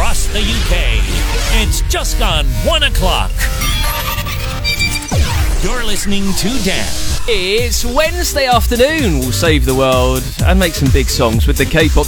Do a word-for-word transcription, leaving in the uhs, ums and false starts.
across the U K. It's just gone one o'clock. You're listening to Dan. It's Wednesday afternoon. We'll save the world and make some big songs with the K-pop